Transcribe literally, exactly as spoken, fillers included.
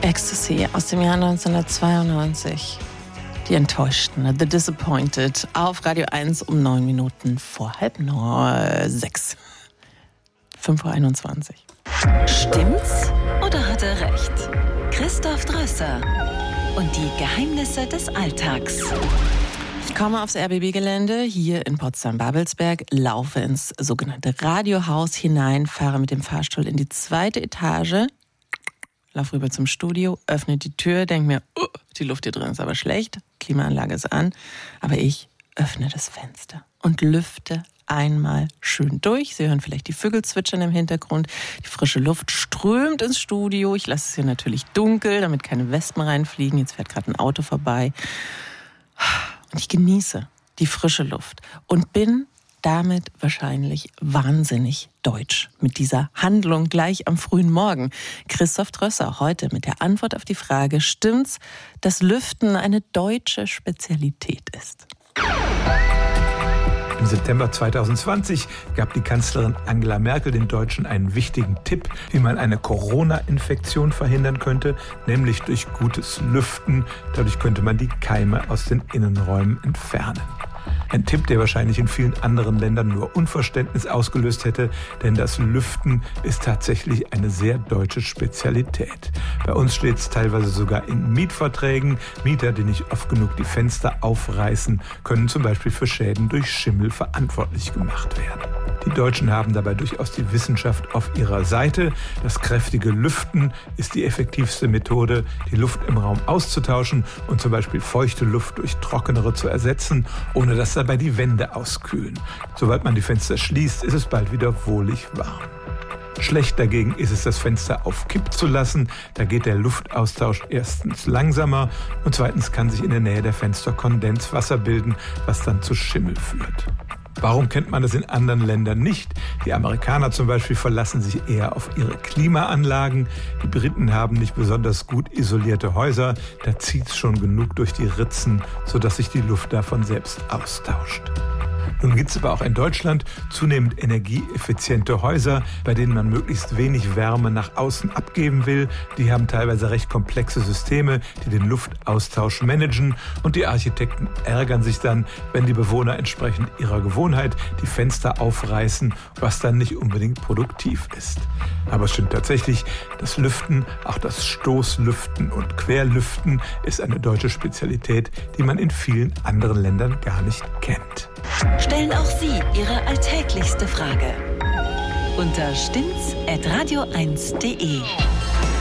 Ecstasy aus dem Jahr neunzehnhundertzweiundneunzig. Die Enttäuschten, The Disappointed, auf Radio eins um neun Minuten vor halb neun, sechs. fünf Uhr einundzwanzig. Stimmt's oder hat er recht? Christoph Drösser und die Geheimnisse des Alltags. Ich komme aufs R B B-Gelände hier in Potsdam-Babelsberg, laufe ins sogenannte Radiohaus hinein, fahre mit dem Fahrstuhl in die zweite Etage, laufe rüber zum Studio, öffne die Tür, denke mir, uh, die Luft hier drin ist aber schlecht, Klimaanlage ist an, aber ich öffne das Fenster und lüfte einmal schön durch. Sie hören vielleicht die Vögel zwitschern im Hintergrund, die frische Luft strömt ins Studio, ich lasse es hier natürlich dunkel, damit keine Wespen reinfliegen, jetzt fährt gerade ein Auto vorbei. Und ich genieße die frische Luft und bin damit wahrscheinlich wahnsinnig deutsch mit dieser Handlung gleich am frühen Morgen. Christoph Drösser heute mit der Antwort auf die Frage, stimmt's, dass Lüften eine deutsche Spezialität ist? Im September zweitausendzwanzig gab die Kanzlerin Angela Merkel den Deutschen einen wichtigen Tipp, wie man eine Corona-Infektion verhindern könnte, nämlich durch gutes Lüften. Dadurch könnte man die Keime aus den Innenräumen entfernen. Ein Tipp, der wahrscheinlich in vielen anderen Ländern nur Unverständnis ausgelöst hätte, denn das Lüften ist tatsächlich eine sehr deutsche Spezialität. Bei uns steht es teilweise sogar in Mietverträgen. Mieter, die nicht oft genug die Fenster aufreißen, können zum Beispiel für Schäden durch Schimmel verantwortlich gemacht werden. Die Deutschen haben dabei durchaus die Wissenschaft auf ihrer Seite. Das kräftige Lüften ist die effektivste Methode, die Luft im Raum auszutauschen und zum Beispiel feuchte Luft durch trockenere zu ersetzen, ohne dass dabei die Wände auskühlen. Sobald man die Fenster schließt, ist es bald wieder wohlig warm. Schlecht dagegen ist es, das Fenster auf Kipp zu lassen. Da geht der Luftaustausch erstens langsamer und zweitens kann sich in der Nähe der Fenster Kondenswasser bilden, was dann zu Schimmel führt. Warum kennt man das in anderen Ländern nicht? Die Amerikaner zum Beispiel verlassen sich eher auf ihre Klimaanlagen. Die Briten haben nicht besonders gut isolierte Häuser. Da zieht es schon genug durch die Ritzen, sodass sich die Luft davon selbst austauscht. Nun gibt es aber auch in Deutschland zunehmend energieeffiziente Häuser, bei denen man möglichst wenig Wärme nach außen abgeben will. Die haben teilweise recht komplexe Systeme, die den Luftaustausch managen. Und die Architekten ärgern sich dann, wenn die Bewohner entsprechend ihrer Gewohnheit die Fenster aufreißen, was dann nicht unbedingt produktiv ist. Aber es stimmt tatsächlich, das Lüften, auch das Stoßlüften und Querlüften ist eine deutsche Spezialität, die man in vielen anderen Ländern gar nicht kennt. Stellen auch Sie Ihre alltäglichste Frage unter stimmt's at radio eins punkt de.